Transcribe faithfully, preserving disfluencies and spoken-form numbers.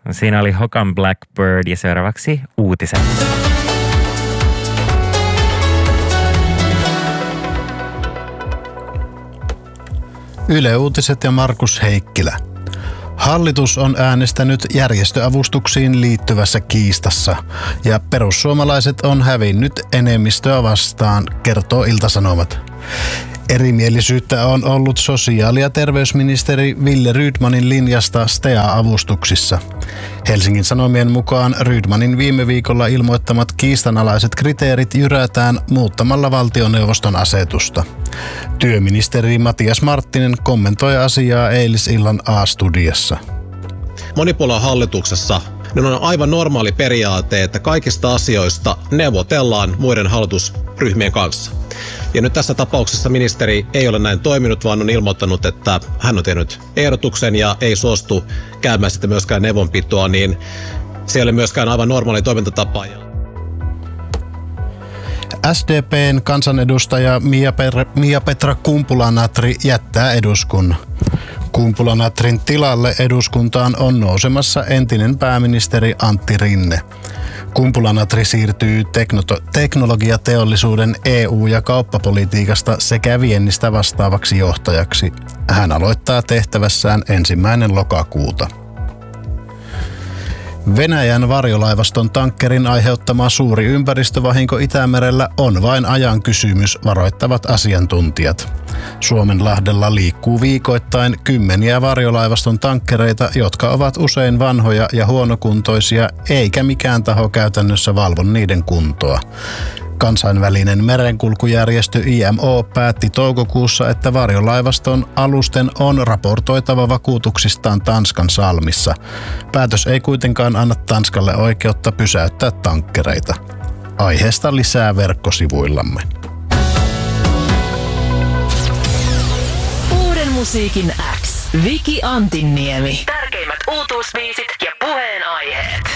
Siinä oli Hokan Blackbird ja seuraavaksi uutiset. Yle Uutiset ja Markus Heikkilä. Hallitus on äänestänyt järjestöavustuksiin liittyvässä kiistassa ja perussuomalaiset on hävinnyt enemmistöä vastaan, kertoo Ilta-Sanomat. Erimielisyyttä on ollut sosiaali- ja terveysministeri Wille Rydmanin linjasta S T E A-avustuksissa. Helsingin Sanomien mukaan Rydmanin viime viikolla ilmoittamat kiistanalaiset kriteerit jyrätään muuttamalla valtioneuvoston asetusta. Työministeri Matias Marttinen kommentoi asiaa eilisillan A-studiossa. Monipuoluehallituksessa niin on aivan normaali periaate, että kaikista asioista neuvotellaan muiden hallitusryhmien kanssa. Ja nyt tässä tapauksessa ministeri ei ole näin toiminut, vaan on ilmoittanut, että hän on tehnyt ehdotuksen ja ei suostu käymään sitten myöskään neuvonpitoa, niin se ei ole myöskään aivan normaali toimintatapa. S D P:n kansanedustaja Mia-Petra Kumpula-Natri jättää eduskunnan. Kumpula-Natrin tilalle eduskuntaan on nousemassa entinen pääministeri Antti Rinne. Kumpula-Natri siirtyy tekno- teknologiateollisuuden E U- ja kauppapolitiikasta sekä viennistä vastaavaksi johtajaksi. Hän aloittaa tehtävässään ensimmäinen lokakuuta. Venäjän varjolaivaston tankkerin aiheuttama suuri ympäristövahinko Itämerellä on vain ajan kysymys, varoittavat asiantuntijat. Suomenlahdella liikkuu viikoittain kymmeniä varjolaivaston tankkereita, jotka ovat usein vanhoja ja huonokuntoisia, eikä mikään taho käytännössä valvo niiden kuntoa. Kansainvälinen merenkulkujärjestö I M O päätti toukokuussa, että varjolaivaston alusten on raportoitava vakuutuksistaan Tanskan salmissa. Päätös ei kuitenkaan anna Tanskalle oikeutta pysäyttää tankkereita. Aiheesta lisää verkkosivuillamme. Uuden musiikin X. Viki Antinniemi. Tärkeimmät uutuusbiisit ja puheenaiheet.